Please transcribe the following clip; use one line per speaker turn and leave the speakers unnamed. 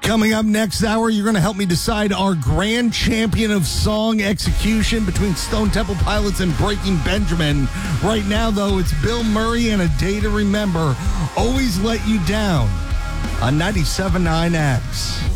Coming up next hour, you're going to help me decide our grand champion of song execution between Stone Temple Pilots and Breaking Benjamin. Right now, though, it's Bill Murray and A Day to Remember. Always Let You Down on 97.9 X.